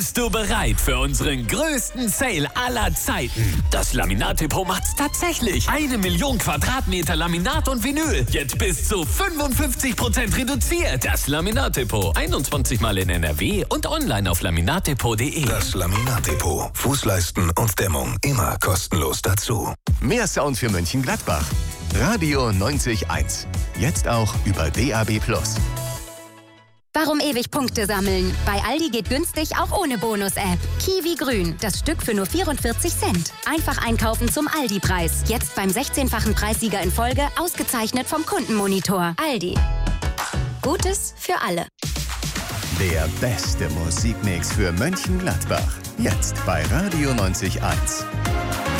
Bist du bereit für unseren größten Sale aller Zeiten? Das Laminat-Depot macht's tatsächlich. 1 Million Quadratmeter Laminat und Vinyl. Jetzt bis zu 55% reduziert. Das Laminat-Depot. 21 Mal in NRW und online auf laminatdepot.de. Das Laminat-Depot. Fußleisten und Dämmung immer kostenlos dazu. Mehr Sound für Mönchengladbach. Radio 90.1. Jetzt auch über DAB+. Warum ewig Punkte sammeln? Bei Aldi geht günstig auch ohne Bonus-App. Kiwi Grün, das Stück für nur 44 Cent. Einfach einkaufen zum Aldi-Preis. Jetzt beim 16-fachen Preissieger in Folge, ausgezeichnet vom Kundenmonitor. Aldi. Gutes für alle. Der beste Musikmix für Mönchengladbach. Jetzt bei Radio 90.1.